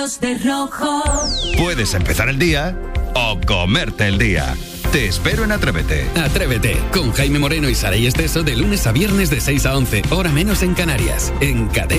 De rojo. Puedes empezar el día o comerte el día. Te espero en Atrévete. Atrévete, con Jaime Moreno y Saray Esteso de lunes a viernes de 6 a 11, hora menos en Canarias, en Cadena.